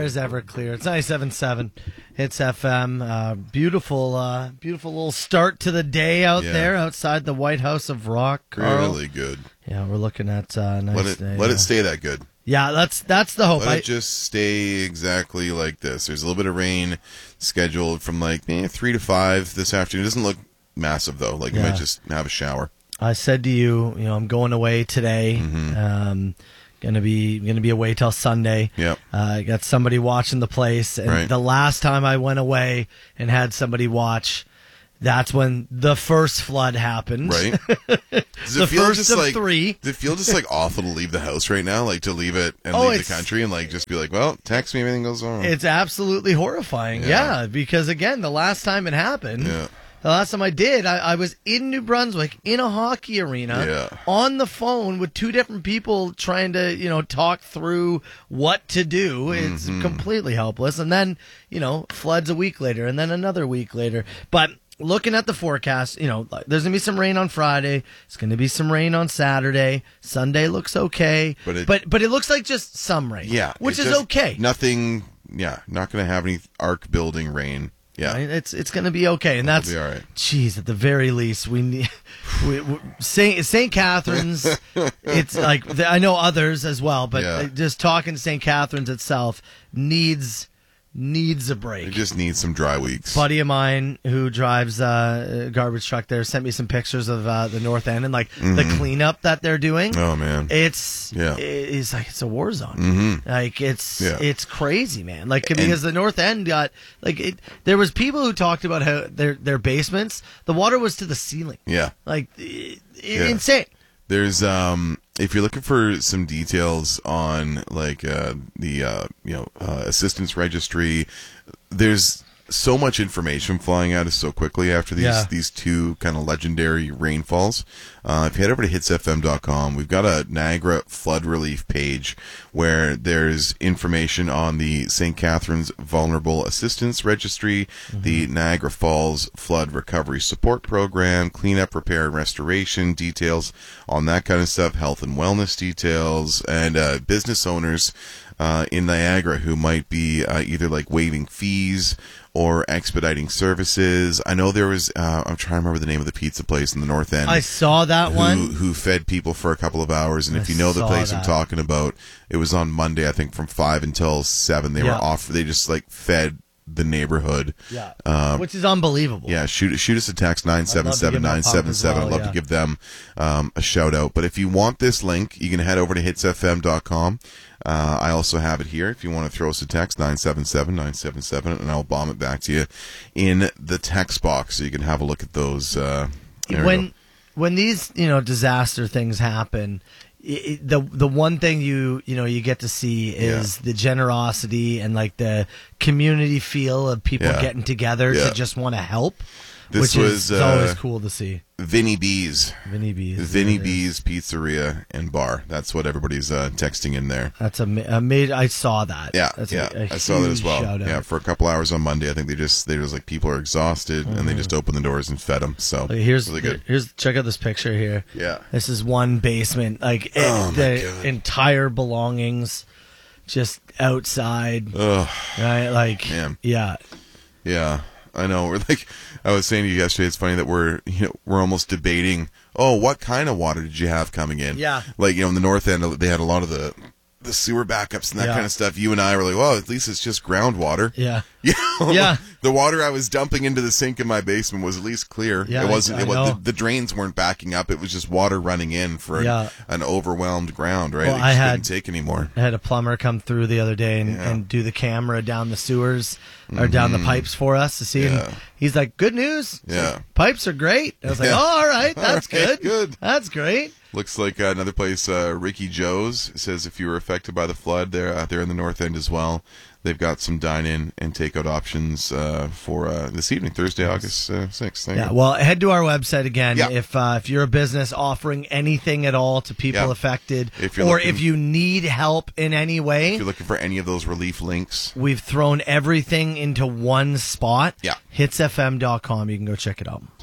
as ever clear. It's 97.7. It's FM. Beautiful little start to the day out there outside the White House of Rock. Carl. Really good. Yeah, we're looking at nice day. Let it stay that good. Yeah, that's the hope. Let it just stay exactly like this. There's a little bit of rain scheduled from 3 to 5 this afternoon. It doesn't look massive though. You might just have a shower. I said to you, I'm going away today. Mm-hmm. Gonna be away till Sunday. Yep. I got somebody watching the place, and the last time I went away and had somebody watch, that's when the first flood happened. Right. Does the it feel first just of like 3. Does it feel just awful to leave the house right now? To leave it and leave the country and just be well, text me if anything goes wrong. It's absolutely horrifying. Yeah, because again, the last time it happened. Yeah. The last time I did, I was in New Brunswick in a hockey arena on the phone with 2 different people trying to, talk through what to do. It's completely helpless. And then, floods a week later and then another week later. But looking at the forecast, there's going to be some rain on Friday. It's going to be some rain on Saturday. Sunday looks okay. But it looks like just some rain. Yeah. Which is okay. Nothing, not going to have any arc building rain. Yeah, right? It's going to be okay, and that's be all right. Geez, at the very least, we need St. Catharines. It's I know others as well, but just talking to St. Catharines itself needs a break. It just needs some dry weeks. Buddy of mine who drives a garbage truck there sent me some pictures of the North End and the cleanup that they're doing. Oh man, it's a war zone. Mm-hmm. It's crazy, man. Because the North End got there was people who talked about how their basements, the water was to the ceiling. Yeah, insane. There's if you're looking for some details on the assistance registry, there's so much information flying at us so quickly after these 2 kind of legendary rainfalls. If you head over to hitsfm.com, we've got a Niagara flood relief page where there's information on the St. Catharines Vulnerable Assistance Registry, the Niagara Falls Flood Recovery Support Program, cleanup, repair, and restoration details on that kind of stuff, health and wellness details, and business owners in Niagara who might be either waiving fees or expediting services. I know there was, I'm trying to remember the name of the pizza place in the North End. I saw that one. Who fed people for a couple of hours. And if you know the place I'm talking about, it was on Monday, I think from 5 until 7. They were off. They just fed the neighborhood. Yeah. Which is unbelievable. Yeah. Shoot us a text, 977-977. I'd love to give them a shout out. But if you want this link, you can head over to hitsfm.com. I also have it here if you want to throw us a text, 977-977, and I'll bomb it back to you in the text box so you can have a look at those. When these disaster things happen, the one thing you get to see is the generosity and the community feel of people getting together to just want to help. Which is always cool to see. Vinny B's Pizzeria and Bar. That's what everybody's texting in there. That's I saw that. Yeah, That's I saw that as well. Yeah, for a couple hours on Monday, I think they was people are exhausted and they just opened the doors and fed them. So here's really good. Check out this picture here. Yeah, this is one basement, the entire belongings just outside. Ugh. Right, man. Yeah. I know. I was saying to you yesterday, it's funny that we're almost debating, what kind of water did you have coming in? Yeah. In the North End, they had a lot of the sewer backups and that kind of stuff. You and I were at least it's just groundwater. Yeah. Yeah. The water I was dumping into the sink in my basement was at least clear. Yeah, it wasn't. The drains weren't backing up. It was just water running in for an overwhelmed ground. Right. Well, couldn't take anymore. I had a plumber come through the other day and do the camera down the sewers or down the pipes for us to see. And he's like, "Good news. Pipes are great." I was like, "Oh, all right, that's good. Good. That's great." Looks like another place, Ricky Joe's, says if you were affected by the flood, they're out there in the North End as well. They've got some dine-in and take-out options for this evening, Thursday, August 6th. Well, head to our website again if you're a business offering anything at all to people affected, if you need help in any way. If you're looking for any of those relief links. We've thrown everything into one spot. Yeah. Hitsfm.com. You can go check it out.